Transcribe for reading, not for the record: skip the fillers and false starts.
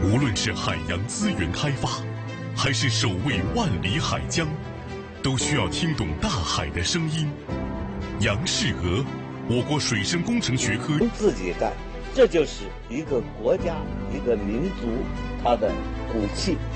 无论是海洋资源开发，还是守卫万里海疆，都需要听懂大海的声音。杨世娥，我国水生工程学科自己干，这就是一个国家、一个民族它的骨气。